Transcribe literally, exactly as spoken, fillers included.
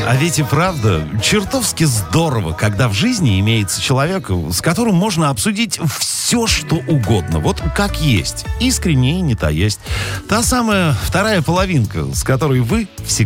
А ведь и правда, чертовски здорово, когда в жизни имеется человек, с которым можно обсудить все, что угодно. Вот как есть. Искренне и не то есть. Та самая вторая половинка, с которой вы всегда